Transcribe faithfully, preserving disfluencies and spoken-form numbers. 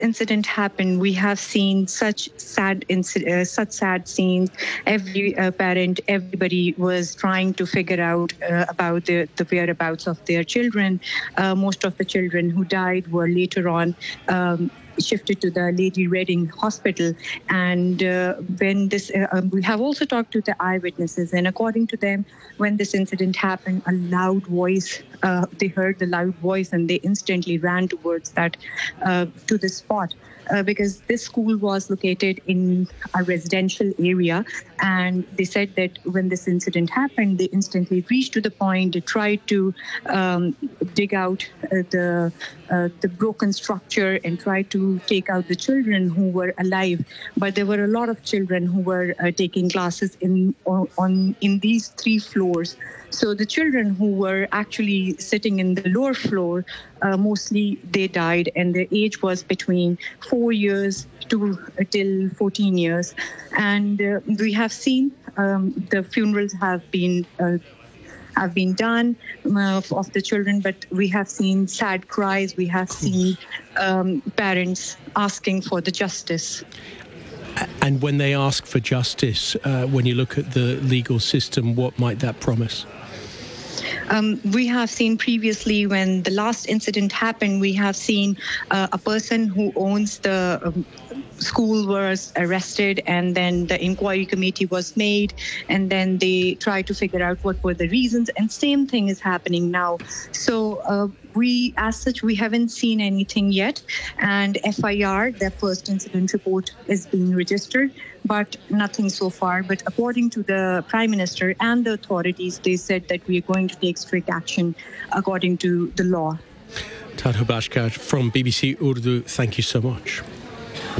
incident happened, we have seen such sad, inci- uh, such sad scenes. Every uh, parent, everybody was trying to figure out uh, about the, the whereabouts of their children. Uh, most of the children who died were later on um, shifted to the Lady Reading Hospital. And uh, when this, uh, um, we have also talked to the eyewitnesses, and according to them, when this incident happened, a loud voice, uh, they heard the loud voice and they instantly ran towards that, uh, to the spot. Uh, because this school was located in a residential area, and they said that when this incident happened, they instantly reached to the point. They tried to um, dig out uh, the uh, the broken structure and try to take out the children who were alive. But there were a lot of children who were uh, taking classes in on, on in these three floors. So the children who were actually sitting in the lower floor, uh, mostly they died, and their age was between four years to uh, till fourteen years. And uh, we have seen um, the funerals have been uh, have been done uh, of the children, but we have seen sad cries. We have seen um, parents asking for the justice. And when they ask for justice, uh, when you look at the legal system, what might that promise? Um, we have seen previously, when the last incident happened, we have seen uh, a person who owns the um, school was arrested, and then the inquiry committee was made, and then they tried to figure out what were the reasons, and same thing is happening now. So uh, we, as such, we haven't seen anything yet, and F I R, the first incident report, is being registered, but nothing so far. But according to the Prime Minister and the authorities, they said that we are going to take strict action according to the law. Tadhub Ashkar from B B C Urdu, thank you so much.